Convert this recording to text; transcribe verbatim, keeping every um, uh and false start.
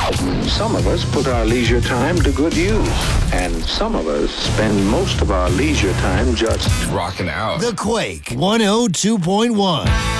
Some of us put our leisure time to good use, and some of us spend most of our leisure time just rocking out. The Quake one oh two point one.